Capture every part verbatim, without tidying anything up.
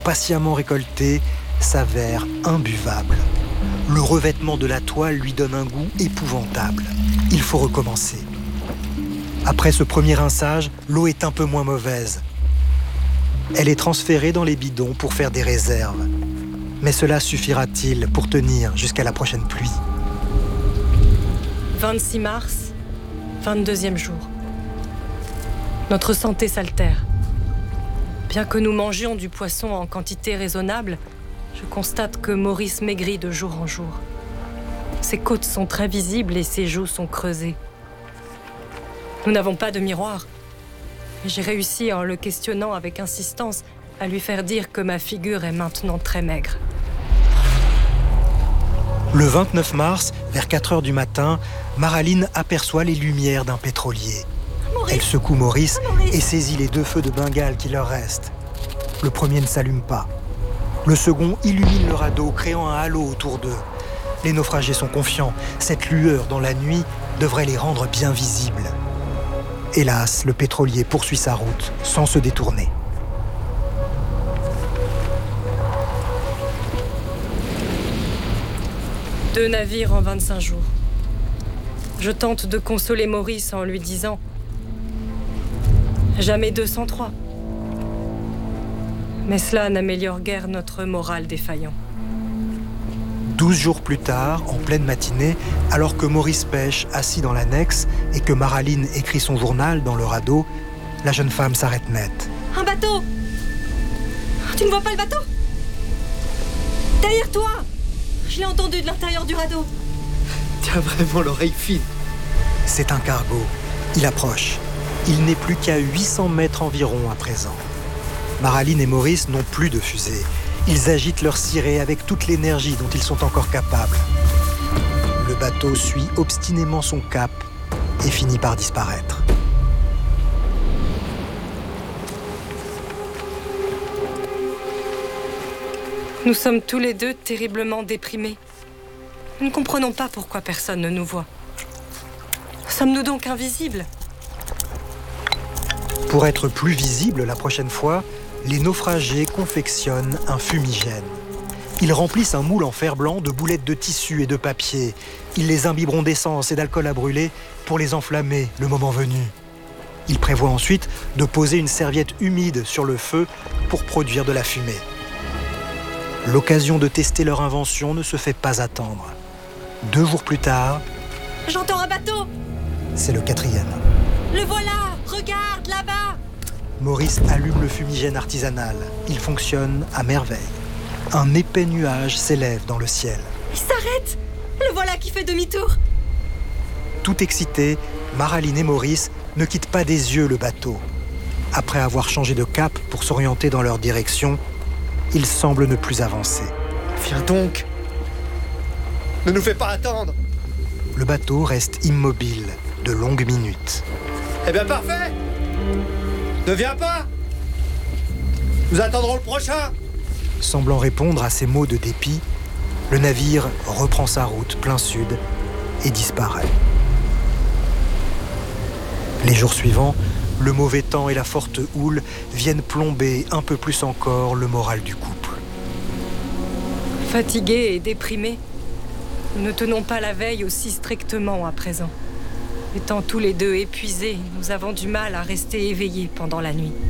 patiemment récolté, s'avère imbuvable. Le revêtement de la toile lui donne un goût épouvantable. Il faut recommencer. Après ce premier rinçage, l'eau est un peu moins mauvaise. Elle est transférée dans les bidons pour faire des réserves. Mais cela suffira-t-il pour tenir jusqu'à la prochaine pluie ? vingt-six mars, vingt-deuxième jour. Notre santé s'altère. Bien que nous mangions du poisson en quantité raisonnable, je constate que Maurice maigrit de jour en jour. Ses côtes sont très visibles et ses joues sont creusées. Nous n'avons pas de miroir. J'ai réussi, en le questionnant avec insistance, à lui faire dire que ma figure est maintenant très maigre. Le vingt-neuf mars, vers quatre heures du matin, Maraline aperçoit les lumières d'un pétrolier. Maurice. Elle secoue Maurice, Maurice et saisit les deux feux de Bengale qui leur restent. Le premier ne s'allume pas. Le second illumine le radeau, créant un halo autour d'eux. Les naufragés sont confiants. Cette lueur dans la nuit devrait les rendre bien visibles. Hélas, le pétrolier poursuit sa route sans se détourner. Deux navires en vingt-cinq jours. Je tente de consoler Maurice en lui disant « Jamais deux cent trois ». Mais cela n'améliore guère notre morale défaillant. Douze jours plus tard, en pleine matinée, alors que Maurice pêche assis dans l'annexe et que Maraline écrit son journal dans le radeau, la jeune femme s'arrête net. Un bateau! Tu ne vois pas le bateau? Derrière toi! Je l'ai entendu de l'intérieur du radeau. Tu as vraiment l'oreille fine. C'est un cargo. Il approche. Il n'est plus qu'à huit cents mètres environ à présent. Maraline et Maurice n'ont plus de fusée. Ils agitent leur ciré avec toute l'énergie dont ils sont encore capables. Le bateau suit obstinément son cap et finit par disparaître. Nous sommes tous les deux terriblement déprimés. Nous ne comprenons pas pourquoi personne ne nous voit. Sommes-nous donc invisibles? Pour être plus visibles la prochaine fois, les naufragés confectionnent un fumigène. Ils remplissent un moule en fer blanc de boulettes de tissu et de papier. Ils les imbiberont d'essence et d'alcool à brûler pour les enflammer le moment venu. Ils prévoient ensuite de poser une serviette humide sur le feu pour produire de la fumée. L'occasion de tester leur invention ne se fait pas attendre. Deux jours plus tard... J'entends un bateau! C'est le quatrième. Le voilà! Regarde, là-bas! Maurice allume le fumigène artisanal. Il fonctionne à merveille. Un épais nuage s'élève dans le ciel. Il s'arrête! Le voilà qui fait demi-tour! Tout excités, Maraline et Maurice ne quittent pas des yeux le bateau. Après avoir changé de cap pour s'orienter dans leur direction, ils semblent ne plus avancer. Viens donc! Ne nous fais pas attendre! Le bateau reste immobile de longues minutes. Eh bien parfait! Ne viens pas! Nous attendrons le prochain! Semblant répondre à ces mots de dépit, le navire reprend sa route plein sud et disparaît. Les jours suivants, le mauvais temps et la forte houle viennent plomber un peu plus encore le moral du couple. Fatigués et déprimés, nous ne tenons pas la veille aussi strictement à présent. Étant tous les deux épuisés, nous avons du mal à rester éveillés pendant la nuit.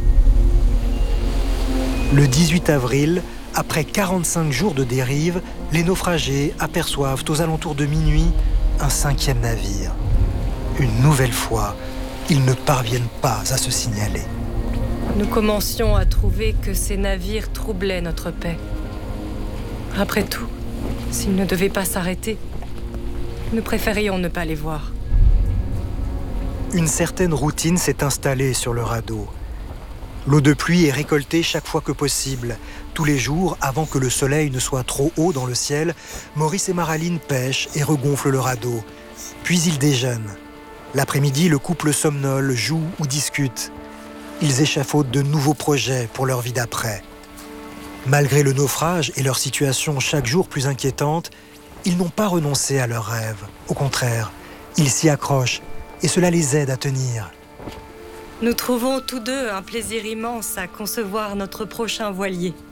Le dix-huit avril, après quarante-cinq jours de dérive, les naufragés aperçoivent aux alentours de minuit un cinquième navire. Une nouvelle fois, ils ne parviennent pas à se signaler. Nous commencions à trouver que ces navires troublaient notre paix. Après tout, s'ils ne devaient pas s'arrêter, nous préférions ne pas les voir. Une certaine routine s'est installée sur le radeau. L'eau de pluie est récoltée chaque fois que possible. Tous les jours, avant que le soleil ne soit trop haut dans le ciel, Maurice et Maraline pêchent et regonflent le radeau. Puis ils déjeunent. L'après-midi, le couple somnole, joue ou discute. Ils échafaudent de nouveaux projets pour leur vie d'après. Malgré le naufrage et leur situation chaque jour plus inquiétante, ils n'ont pas renoncé à leurs rêves. Au contraire, ils s'y accrochent et cela les aide à tenir. Nous trouvons tous deux un plaisir immense à concevoir notre prochain voilier.